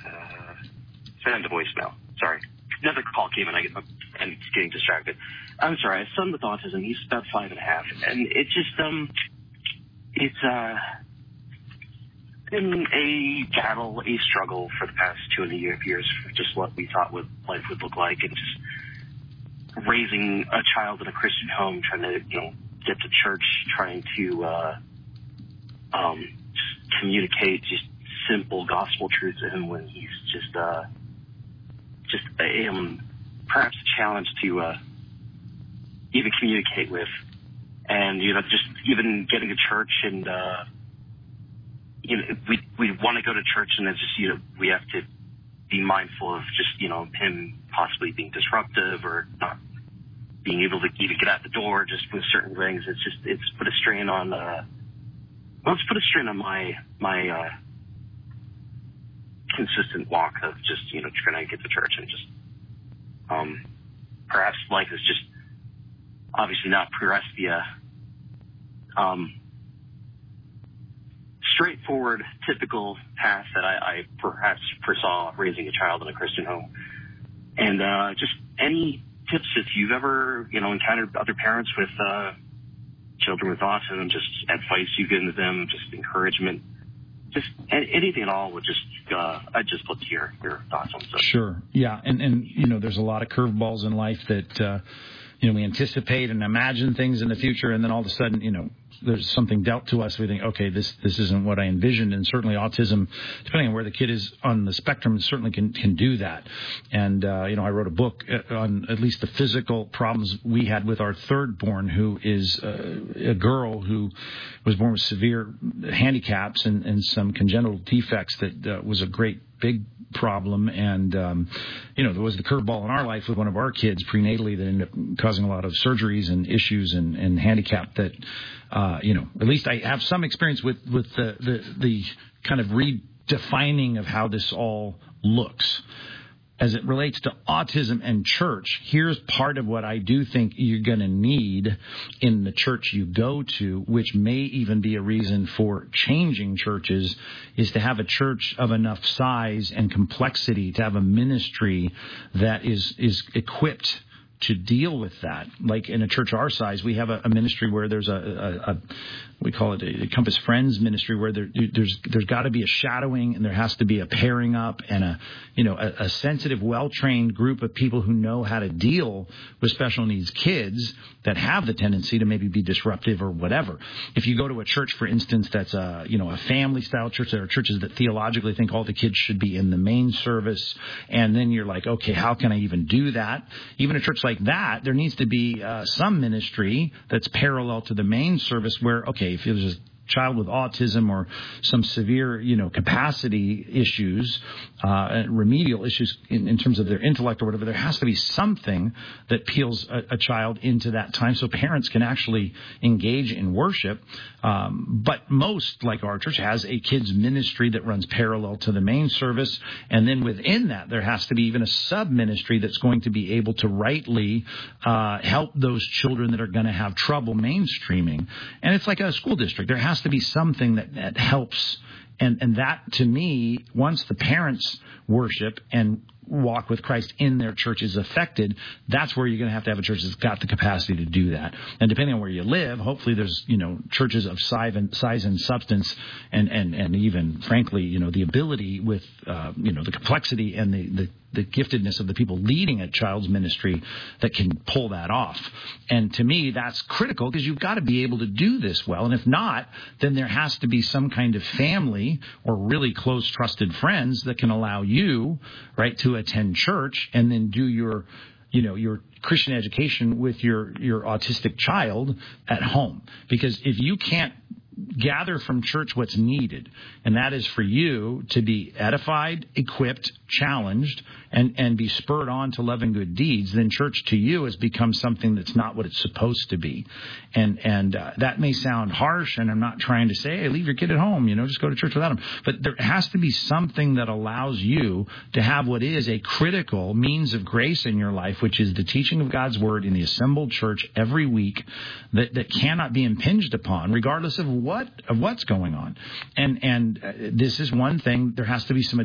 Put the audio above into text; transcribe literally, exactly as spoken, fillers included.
Uh, send the voicemail. Sorry. Another call came in. I get, I'm getting distracted. I'm sorry. I have a son with autism. He's about five and a half. And it just, um, it's, uh, been a battle, a struggle for the past two and a half years for just what we thought what life would look like, and just raising a child in a Christian home, trying to, you know, get to church, trying to, uh, um, just communicate just simple gospel truth to him when he's just, uh, just, um, perhaps a challenge to, uh, even communicate with. And, you know, just even getting to church and, uh, you know, we we want to go to church, and it's just, you know, we have to be mindful of just, you know, him possibly being disruptive or not being able to even get out the door just with certain things. It's just, it's put a strain on, uh, well, it's put a strain on my, my, uh, consistent walk of just, you know, trying to get to church, and just, um, perhaps life is just obviously not progressed via, um, straightforward, typical path that I, I perhaps foresaw raising a child in a Christian home. And uh, just any tips if you've ever, you know, encountered other parents with uh, children with autism, just advice you give to them, just encouragement, just anything at all would just, uh, I'd just love to hear your thoughts on stuff. Sure. Yeah. And, and, you know, there's a lot of curveballs in life that, uh, you know, we anticipate and imagine things in the future, and then all of a sudden, you know, there's something dealt to us. We think, okay, this this isn't what I envisioned. And certainly autism, depending on where the kid is on the spectrum, certainly can can do that. And, uh, you know, I wrote a book on at least the physical problems we had with our third born, who is uh, a girl who was born with severe handicaps and, and some congenital defects that uh, was a great big problem. And, um, you know, there was the curveball in our life with one of our kids prenatally that ended up causing a lot of surgeries and issues and, and handicap that, uh, you know, at least I have some experience with, with the, the, the kind of redefining of how this all looks. As it relates to autism and church, here's part of what I do think you're going to need in the church you go to, which may even be a reason for changing churches, is to have a church of enough size and complexity, to have a ministry that is is equipped to deal with that. Like in a church our size, we have a, a ministry where there's a, a, a we call it a, a Compass Friends ministry, where there, there's there's got to be a shadowing, and there has to be a pairing up, and a you know a, a sensitive, well-trained group of people who know how to deal with special needs kids that have the tendency to maybe be disruptive or whatever. If you go to a church, for instance, that's a you know a family-style church, there are churches that theologically think all the kids should be in the main service, and then you're like, okay, how can I even do that? Even a church like that, there needs to be uh, some ministry that's parallel to the main service, where, okay, if there's a child with autism or some severe, you know, capacity issues, uh, remedial issues in, in terms of their intellect or whatever, there has to be something that peels a, a child into that time so parents can actually engage in worship. Um, but most, like our church, has a kids ministry that runs parallel to the main service. And then within that, there has to be even a sub-ministry that's going to be able to rightly uh, help those children that are going to have trouble mainstreaming. And it's like a school district. There has to be something that, that helps. And, and that, to me, once the parents worship and walk with Christ in their church is affected, that's where you're going to have to have a church that's got the capacity to do that. And depending on where you live, hopefully there's, you know, churches of size and, size and substance and, and, and even, frankly, you know, the ability with, uh, you know, the complexity and the, the, the giftedness of the people leading a child's ministry that can pull that off. And to me, that's critical, because you've got to be able to do this well. And if not, then there has to be some kind of family or really close, trusted friends that can allow you, right, to attend church and then do your, you know, your Christian education with your, your autistic child at home. Because if you can't gather from church what's needed, and that is for you to be edified, equipped, challenged, and, and be spurred on to love and good deeds, then church to you has become something that's not what it's supposed to be. And and uh, that may sound harsh, and I'm not trying to say, hey, leave your kid at home, you know, just go to church without him. But there has to be something that allows you to have what is a critical means of grace in your life, which is the teaching of God's word in the assembled church every week, that, that cannot be impinged upon, regardless of what of what's going on. And and uh, this is one thing. There has to be some